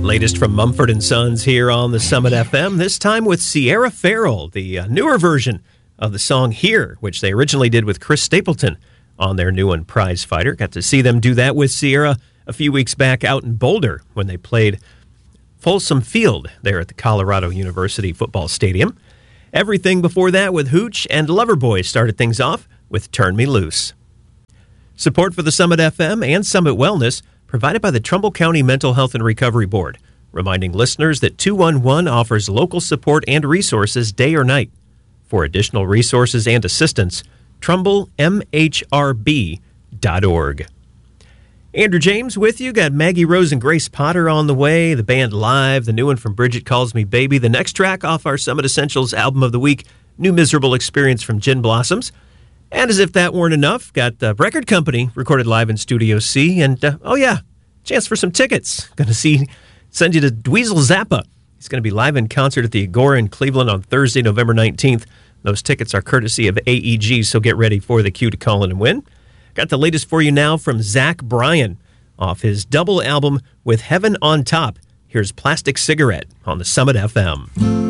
Latest from Mumford & Sons here on the Summit FM, this time with Sierra Farrell, the newer version of the song Here, which they originally did with Chris Stapleton on their new one, Prize Fighter. Got to see them do that with Sierra a few weeks back out in Boulder when they played Folsom Field there at the Colorado University Football Stadium. Everything before that with Hooch and Loverboy started things off with Turn Me Loose. Support for the Summit FM and Summit Wellness provided by the Trumbull County Mental Health and Recovery Board, reminding listeners that 211 offers local support and resources day or night. For additional resources and assistance, TrumbullMHRB.org. Andrew James with you. Got Maggie Rose and Grace Potter on the way, the band live, the new one from Bridget Calls Me Baby, the next track off our Summit Essentials album of the week, New Miserable Experience from Gin Blossoms. And as if that weren't enough, got the Record Company recorded live in Studio C. And, chance for some tickets. Going to send you to Dweezil Zappa. He's going to be live in concert at the Agora in Cleveland on Thursday, November 19th. Those tickets are courtesy of AEG, so get ready for the cue to call in and win. Got the latest for you now from Zach Bryan off his double album With Heaven on Top. Here's Plastic Cigarette on the Summit FM.